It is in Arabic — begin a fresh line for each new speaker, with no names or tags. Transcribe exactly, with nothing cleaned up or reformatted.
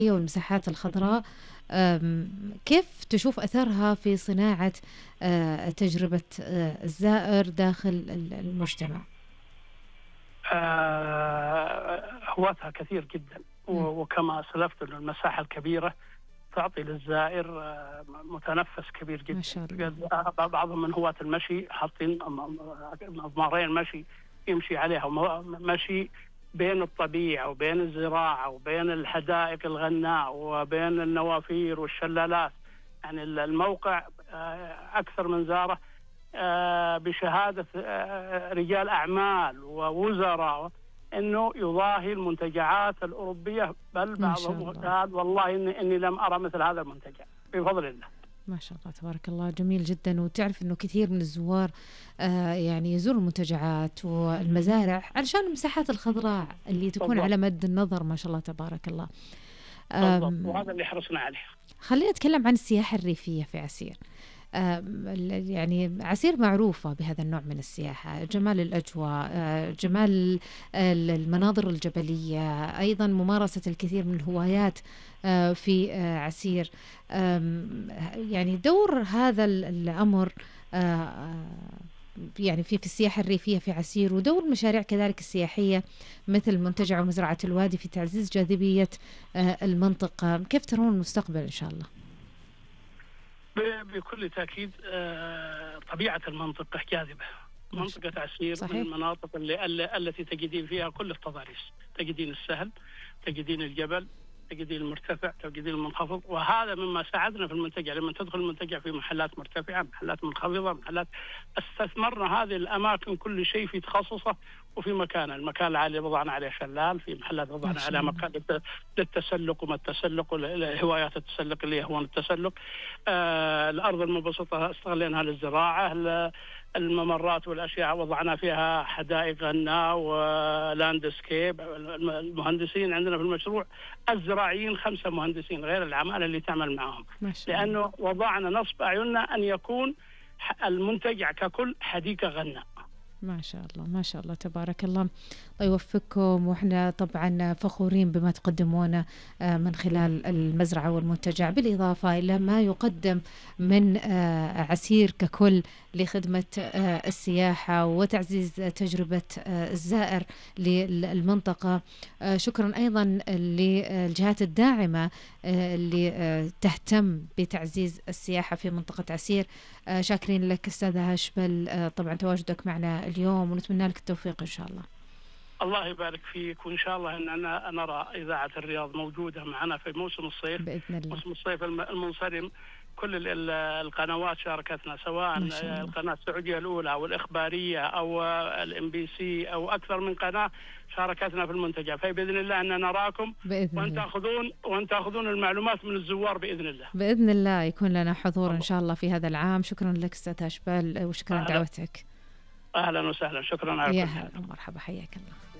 والمساحات الخضراء، آم، كيف تشوف أثرها في صناعة آه، تجربة آه، الزائر داخل ال- المجتمع؟
آه، هواتها كثير جدا،
مم.
و- وكما أسلفت أن المساحة الكبيرة تعطي للزائر آه، متنفس كبير
ما
جدا.
شاء الله.
قد- بعضهم من هواة المشي حاطين أم- أم- مضمارين مشي يمشي عليها، وم- مشي بين الطبيعة وبين الزراعة وبين الحدائق الغناء وبين النوافير والشلالات. يعني الموقع آه، أكثر من زاره آه، بشهادة آه، رجال أعمال ووزراء أنه يضاهي المنتجعات الأوروبية، بل
ما شاء
بعضهم
الله.
قال والله إني, إني لم أرى مثل هذا المنتجع بفضل الله.
ما شاء الله تبارك الله، جميل جدا. وتعرف أنه كثير من الزوار آه يعني يزوروا المنتجعات والمزارع علشان المساحات الخضراء اللي تكون
بالضبط
على مد النظر. ما شاء الله تبارك الله.
بالضبط،
آم،
وهذا اللي حرصنا عليه.
خلينا نتكلم عن السياحة الريفية في عسير. آم، ال- يعني عسير معروفة بهذا النوع من السياحة، جمال الأجواء، آه، جمال ال- المناظر الجبلية، أيضا ممارسة الكثير من الهوايات آه، في آه، عسير. آم، يعني دور هذا ال- الأمر آه، آه، يعني في في السياحة الريفية في عسير، ودور المشاريع كذلك السياحية مثل منتجع ومزرعة الوادي في تعزيز جاذبية آه، المنطقة. كيف ترون المستقبل إن شاء الله؟
ب- بكل تأكيد آه، طبيعة المنطقة جاذبة.
ما شاء
منطقة
الله.
عسير من
صحيح.
المناطق اللي اللي- التي تجدين فيها كل التضاريس، تجدين السهل، تجدين الجبل، تجدين المرتفع، تجدين المنخفض. وهذا مما ساعدنا في المنتجع. لما تدخل المنتجع في محلات مرتفعة، محلات منخفضة، محلات، استثمرنا هذه الأماكن كل شيء في تخصصه وفي مكانه. المكان العالي وضعنا عليه شلال، في محلات
ما
وضعنا
شاء
على
الله.
مكان للت- للتسلق وما التسلق، هوايات التسلق اللي يهون التسلق. آه الأرض المبسطة استغليناها للزراعة. ل- الممرات والأشياء وضعنا فيها حدائق غناء ولاندسكيب. المهندسين عندنا في المشروع الزراعيين خمسة مهندسين غير العمالة اللي تعمل معهم،
ما شاء الله.
لأنه وضعنا نصب أعيننا أن يكون ح- المنتجع ككل حديقة غناء.
ما شاء الله. ما شاء الله تبارك الله. الله يوفقكم، واحنا طبعا فخورين بما تقدمونه آه، من خلال المزرعة والمنتجع، بالإضافة إلى ما يقدم من آه، عسير ككل لخدمة آه، السياحة وتعزيز تجربة آه، الزائر للمنطقة. آه، شكرا أيضا للجهات الداعمة آه، اللي آه، تهتم بتعزيز السياحة في منطقة عسير. آه، شاكرين لك أستاذ هاشبل آه، طبعا تواجدك معنا اليوم، ونتمنى لك التوفيق إن شاء الله.
الله يبارك فيك، وإن شاء الله أننا نرى إذاعة الرياض موجودة معنا في موسم الصيف.
بإذن الله.
موسم الصيف الم- المنصرم كل ال- ال- القنوات شاركتنا، سواء
ما شاء الله.
القناة السعودية الأولى أو الإخبارية أو الام بي سي أو أكثر من قناة شاركتنا في المنتجع. فبإذن الله أن نراكم
بإذن
وأن
الله.
تأخذون وأن تأخذون المعلومات من الزوار بإذن الله.
بإذن الله يكون لنا حضور إن
الله.
شاء الله في هذا العام. شكرا لك أستاذ هاشبل، وشكرا
أهلا
دعوتك.
أهلا وسهلا، شكرا على
يا
كل حال.
هلا ومرحبا، حياك الله.